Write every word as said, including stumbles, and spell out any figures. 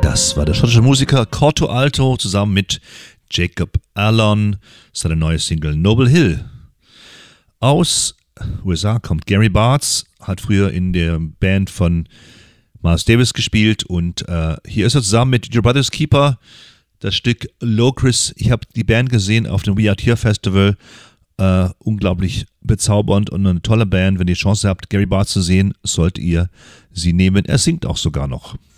Das war der schottische Musiker Corto Alto zusammen mit Jacob Allen, seine neue Single Noble Hill. Aus U S A kommt Gary Bartz, hat früher in der Band von Miles Davis gespielt und äh, hier ist er zusammen mit Your Brother's Keeper, das Stück Locris. Ich habe die Band gesehen auf dem We Are Here Festival, äh, unglaublich bezaubernd und eine tolle Band. Wenn ihr die Chance habt, Gary Bartz zu sehen, sollt ihr sie nehmen. Er singt auch sogar noch.